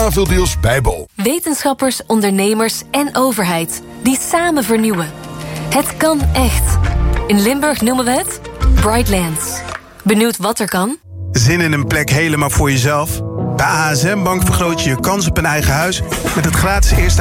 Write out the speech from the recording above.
naveldeals bij Bol. Wetenschappers, ondernemers en overheid die samen vernieuwen. Het kan echt. In Limburg noemen we het Brightlands. Benieuwd wat er kan? Zin in een plek helemaal voor jezelf? Bij ASM Bank vergroot je je kans op een eigen huis met het gratis eerste